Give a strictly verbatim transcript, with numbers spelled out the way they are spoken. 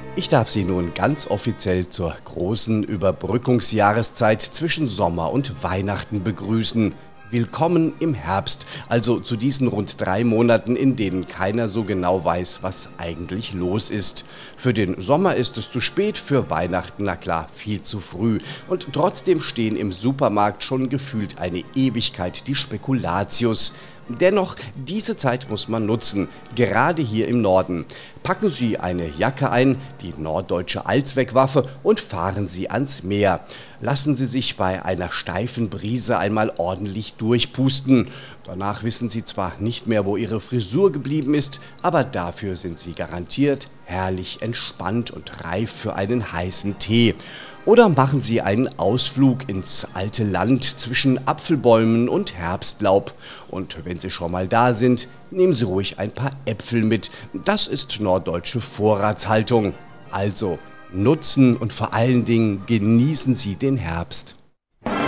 Ich darf Sie nun ganz offiziell zur großen Überbrückungsjahreszeit zwischen Sommer und Weihnachten begrüßen. Willkommen im Herbst, also zu diesen rund drei Monaten, in denen keiner so genau weiß, was eigentlich los ist. Für den Sommer ist es zu spät, für Weihnachten, na klar, viel zu früh. Und trotzdem stehen im Supermarkt schon gefühlt eine Ewigkeit die Spekulatius. Dennoch, diese Zeit muss man nutzen, gerade hier im Norden. Packen Sie eine Jacke ein, die norddeutsche Allzweckwaffe, und fahren Sie ans Meer. Lassen Sie sich bei einer steifen Brise einmal ordentlich durchpusten. Danach wissen Sie zwar nicht mehr, wo Ihre Frisur geblieben ist, aber dafür sind Sie garantiert herrlich entspannt und reif für einen heißen Tee. Oder machen Sie einen Ausflug ins alte Land zwischen Apfelbäumen und Herbstlaub. Und wenn Sie schon mal da sind, nehmen Sie ruhig ein paar Äpfel mit. Das ist norddeutsche Vorratshaltung. Also nutzen und vor allen Dingen genießen Sie den Herbst.